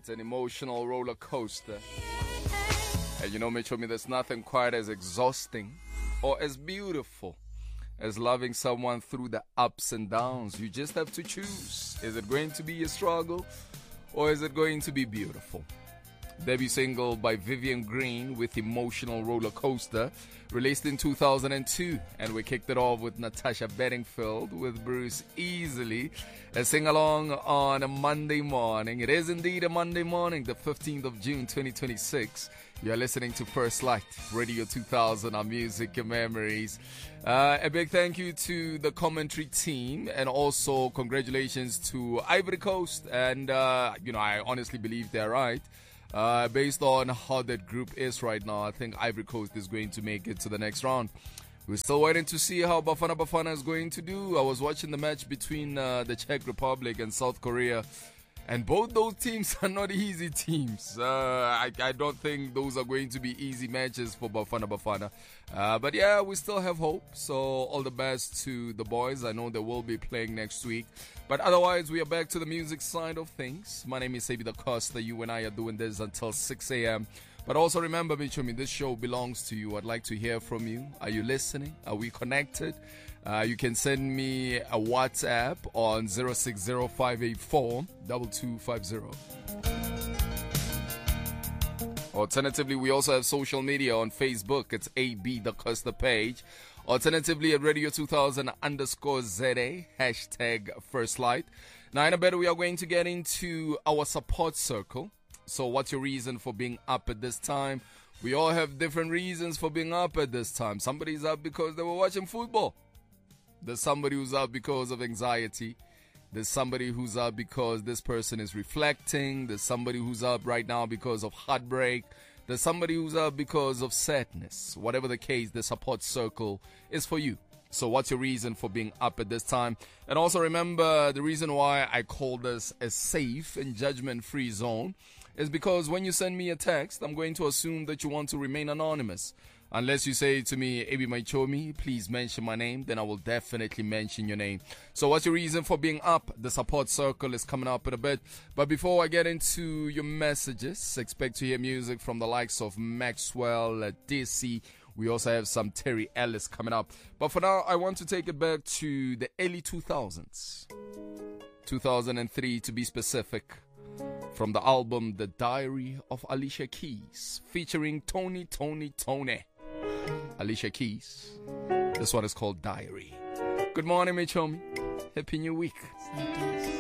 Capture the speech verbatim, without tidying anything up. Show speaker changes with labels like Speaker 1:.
Speaker 1: It's an emotional roller coaster. And you know, Michomi, there's nothing quite as exhausting or as beautiful as loving someone through the ups and downs. You just have to choose. Is it going to be a struggle or is it going to be beautiful? Debut single by Vivian Green with Emotional Roller Coaster, released in two thousand two, and we kicked it off with Natasha Bedingfield with Bruce Easily, a sing-along on a Monday morning. It is indeed a Monday morning, the fifteenth of June twenty twenty-six. You're listening to First Light, Radio two thousand, our music and memories. Uh, a big thank you to the commentary team, and also congratulations to Ivory Coast, and uh, you know, I honestly believe they're right. Uh, based on how that group is right now, I think Ivory Coast is going to make it to the next round. We're still waiting to see how Bafana Bafana is going to do. I was watching the match between uh, the Czech Republic and South Korea, and both those teams are not easy teams. Uh, I, I don't think those are going to be easy matches for Bafana Bafana. Uh, but yeah, we still have hope. So all the best to the boys. I know they will be playing next week. But otherwise, we are back to the music side of things. My name is Sabi the Costa. You and I are doing this until six a.m. But also remember, Michomi, this show belongs to you. I'd like to hear from you. Are you listening? Are we connected? Uh, you can send me a WhatsApp on zero six zero five eight four two two five zero. Alternatively, we also have social media on Facebook. It's A B the Costa page. Alternatively, at Radio two thousand underscore Z A, hashtag First Light. Now, in a bit, we are going to get into our support circle. So what's your reason for being up at this time? We all have different reasons for being up at this time. Somebody's up because they were watching football. There's somebody who's up because of anxiety. There's somebody who's up because this person is reflecting. There's somebody who's up right now because of heartbreak. There's somebody who's up because of sadness. Whatever the case, the support circle is for you. So what's your reason for being up at this time? And also remember, the reason why I call this a safe and judgment-free zone is because when you send me a text, I'm going to assume that you want to remain anonymous. Unless you say to me, Ebi Maichomi, please mention my name, then I will definitely mention your name. So what's your reason for being up? The support circle is coming up in a bit. But before I get into your messages, expect to hear music from the likes of Maxwell, uh, D C. We also have some Terry Ellis coming up. But for now, I want to take it back to the early two thousands. two thousand three to be specific. From the album The Diary of Alicia Keys, featuring Tony, Tony, Tony. Alicia Keys. This one is called Diary. Good morning, Michomi. Happy New Week.